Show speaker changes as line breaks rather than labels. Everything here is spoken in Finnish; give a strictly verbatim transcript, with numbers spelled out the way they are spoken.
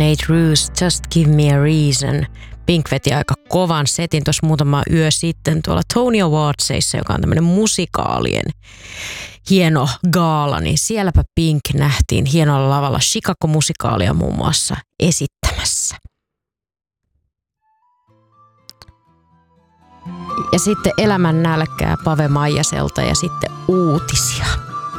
Nate Roos, Just Give Me a Reason. Pink veti aika kovan setin tuossa muutama yö sitten tuolla Tony Awardsissa, joka on tämmöinen musikaalien hieno gaala, niin sielläpä Pink nähtiin hienolla lavalla Chicago-musikaalia muun muassa esittämässä. Ja sitten Elämän nälkää Pave Maijaselta ja sitten uutisia.